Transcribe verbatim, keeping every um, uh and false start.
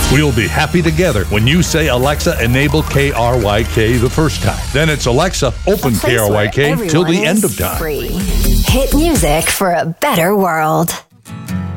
We'll be happy together when you say, Alexa, enable K R Y K the first time. Then it's, Alexa, open K R Y K till the end of time. Free. Hit music for a better world.